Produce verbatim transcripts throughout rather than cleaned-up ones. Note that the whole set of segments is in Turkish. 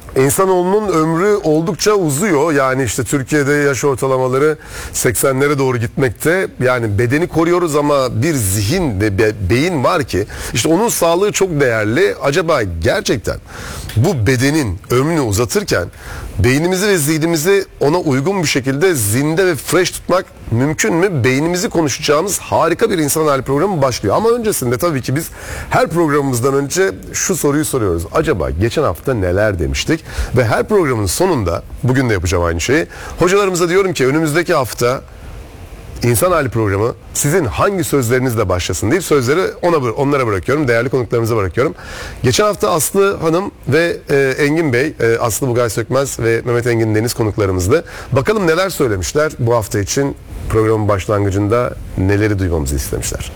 İnsanoğlunun ömrü oldukça uzuyor. Yani işte Türkiye'de yaş ortalamaları seksenlere doğru gitmekte. Yani bedeni koruyoruz ama bir zihin ve be beyin var ki işte onun sağlığı çok değerli. Acaba gerçekten bu bedenin ömrünü uzatırken beynimizi ve zihnimizi ona uygun bir şekilde zinde ve fresh tutmak mümkün mü? Beynimizi konuşacağımız harika bir insan hali programı başlıyor. Ama öncesinde tabii ki biz her programımızdan önce şu soruyu soruyoruz. Acaba geçen hafta neler demiştik? Ve her programın sonunda, bugün de yapacağım aynı şeyi, hocalarımıza diyorum ki önümüzdeki hafta İnsan Hali programı sizin hangi sözlerinizle başlasın deyip sözleri ona onlara bırakıyorum. Değerli konuklarımıza bırakıyorum. Geçen hafta Aslı Hanım ve e, Engin Bey, e, Aslı Bugay Sökmez ve Mehmet Engin Deniz konuklarımızdı. Bakalım neler söylemişler bu hafta için, programın başlangıcında neleri duymamızı istemişler.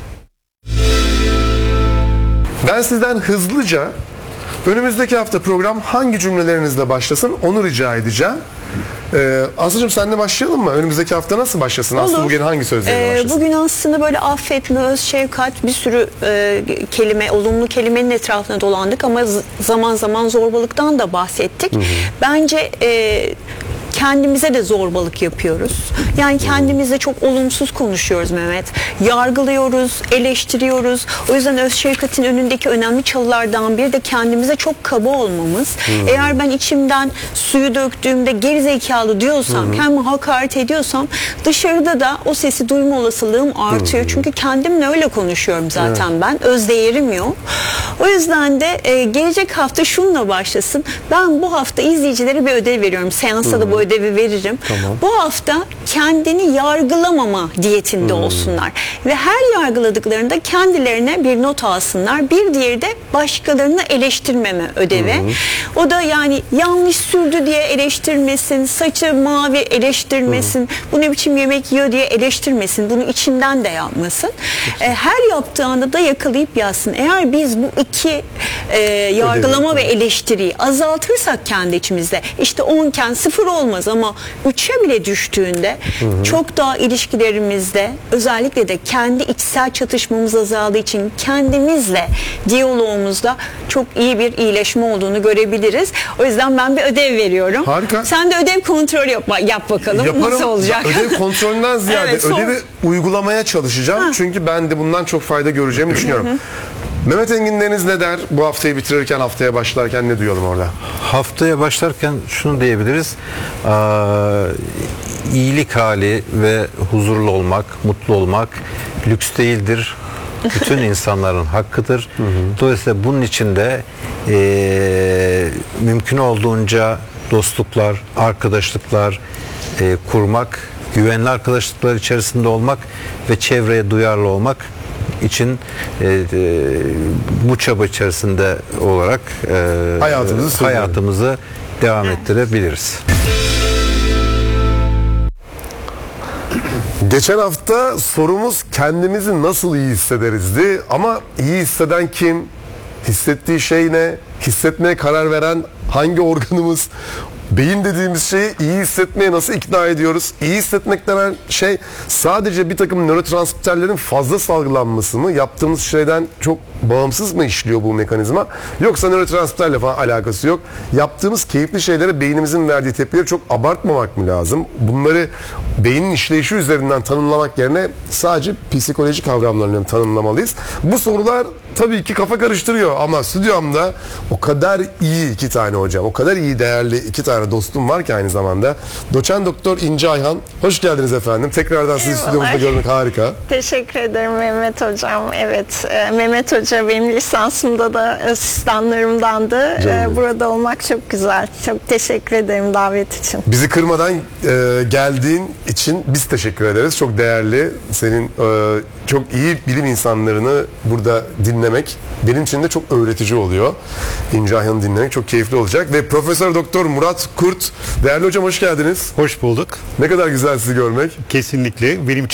Ben sizden hızlıca önümüzdeki hafta program hangi cümlelerinizle başlasın onu rica edeceğim. Ee, Aslı'cığım senle başlayalım mı? Önümüzdeki hafta nasıl başlasın? Aslı bugün hangi sözlerle ee, başlasın? Bugün aslında böyle affetme, öz şefkat, bir sürü e, kelime, olumlu kelimenin etrafına dolandık ama zaman zaman zorbalıktan da bahsettik. Hı hı. Bence e, kendimize de zorbalık yapıyoruz. Yani kendimize çok olumsuz konuşuyoruz Mehmet. Yargılıyoruz, eleştiriyoruz. O yüzden öz şefkatin önündeki önemli çalılardan biri de kendimize çok kaba olmamız. Hmm. Eğer ben içimden suyu döktüğümde gerizekalı diyorsam, hmm. kendime hakaret ediyorsam dışarıda da o sesi duyma olasılığım artıyor. Hmm. Çünkü kendimle öyle konuşuyorum zaten evet. ben. Öz değerim yok. O yüzden de e, gelecek hafta şununla başlasın. Ben bu hafta izleyicilere bir ödev veriyorum. Seansta hmm. da bu ödevi veririm. Tamam. Bu hafta kendini yargılamama diyetinde hmm. olsunlar. Ve her yargıladıklarında kendilerine bir not alsınlar. Bir diğeri de başkalarını eleştirmeme ödevi. Hmm. O da yani yanlış sürdü diye eleştirmesin, saçı mavi eleştirmesin, hmm. bu ne biçim yemek yiyor diye eleştirmesin. Bunu içinden de yapmasın. E, her yaptığında da yakalayıp yazsın. Eğer biz bu iki e, yargılama ödevi. ve eleştiriyi azaltırsak kendi içimizde, işte onken sıfır olmaz ama üçe bile düştüğünde hı hı. çok daha ilişkilerimizde, özellikle de kendi içsel çatışmamız azaldığı için kendimizle diyalogumuzda çok iyi bir iyileşme olduğunu görebiliriz. O yüzden ben bir ödev veriyorum. Harika. Sen de ödev kontrolü yap, yap bakalım. Yaparım. Nasıl olacak? Ödev kontrolünden ziyade evet, ödevi uygulamaya çalışacağım. Ha. Çünkü ben de bundan çok fayda göreceğimi düşünüyorum. Hı hı. Mehmet Engin Deniz ne der? Bu haftayı bitirirken, haftaya başlarken ne duyalım orada? Haftaya başlarken şunu diyebiliriz. Ee, iyilik hali ve huzurlu olmak, mutlu olmak lüks değildir. Bütün insanların hakkıdır. Hı hı. Dolayısıyla bunun için de e, mümkün olduğunca dostluklar, arkadaşlıklar e, kurmak, güvenli arkadaşlıklar içerisinde olmak ve çevreye duyarlı olmak için e, e, bu çaba içerisinde olarak e, hayatımızı, hayatımızı devam ettirebiliriz. Geçen hafta sorumuz kendimizi nasıl iyi hissederiz?'di. Ama iyi hisseden kim? Hissettiği şey ne? Hissetmeye karar veren hangi organımız? Beyin dediğimiz şeyi iyi hissetmeye nasıl ikna ediyoruz? İyi hissetmek denen şey sadece bir takım nörotransmitterlerin fazla salgılanması mı? Yaptığımız şeyden çok bağımsız mı işliyor bu mekanizma? Yoksa nörotransmitterle falan alakası yok. Yaptığımız keyifli şeylere beynimizin verdiği tepkileri çok abartmamak mı lazım? Bunları beynin işleyişi üzerinden tanımlamak yerine sadece psikoloji kavramlarını tanımlamalıyız. Bu sorular tabii ki kafa karıştırıyor ama stüdyomda o kadar iyi iki tane hocam, o kadar iyi değerli iki tane dostum var ki aynı zamanda. Doçent Doktor İnce Ayhan, hoş geldiniz efendim. Tekrardan sizi stüdyomuzda görmek harika. Teşekkür ederim Mehmet Hocam. Evet, e, Mehmet Hoca benim lisansımda da asistanlarımdandı. E, burada olmak çok güzel. Çok teşekkür ederim davet için. Bizi kırmadan e, geldiğin için biz teşekkür ederiz. Çok değerli. Senin e, çok iyi bilim insanlarını burada dinlemek benim için de çok öğretici oluyor. İnce Ayhan'ı dinlemek çok keyifli olacak. Ve Profesör Doktor Murat Kurt. Değerli hocam hoş geldiniz. Hoş bulduk. Ne kadar güzel sizi görmek. Kesinlikle. Benim